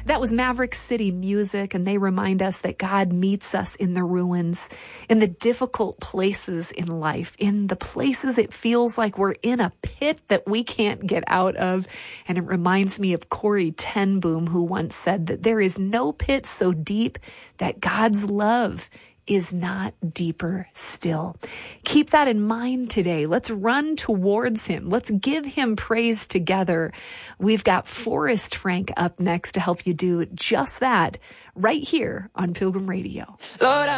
That was Maverick City Music, and they remind us that God meets us in the ruins, in the difficult places in life, in the places it feels like we're in a pit that we can't get out of. And it reminds me of Corrie ten Boom, who once said that there is no pit so deep that God's love is not deeper still. Keep that in mind today. Let's run towards him. Let's give him praise together. We've got Forrest Frank up next to help you do just that right here on Pilgrim Radio. Lord,